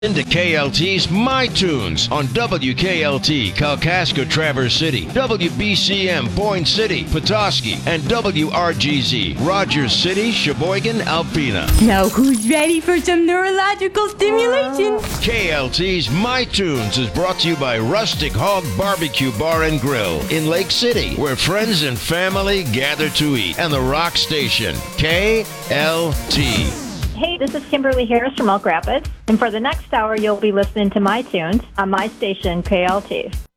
Into KLT's My Tunes on WKLT, Kalkaska, Traverse City, WBCM, Boyne City, Petoskey, and WRGZ, Rogers City, Sheboygan, Alpena. Now who's ready for some neurological stimulation? KLT's My Tunes is brought to you by Rustic Hog Barbecue Bar and Grill in Lake City, where friends and family gather to eat, and the Rock Station, KLT. Hey, this is Kimberly Harris from Elk Rapids, and for the next hour, you'll be listening to My Tunes on my station, KLT.